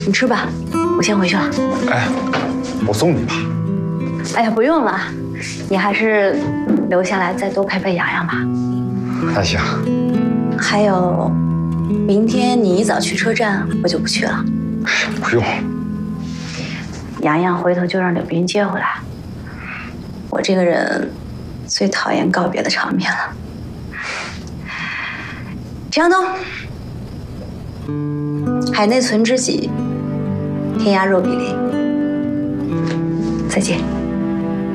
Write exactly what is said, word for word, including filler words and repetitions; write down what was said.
你吃吧，我先回去了。 哎，我送你吧。 哎呀，不用了，你还是留下来再多陪陪洋洋吧。 那行。 还有，明天你一早去车站，我就不去了。 不用。 洋洋回头就让柳斌接回来。我这个人最讨厌告别的场面了。陈向东，海内存知己，天涯若比邻。再见。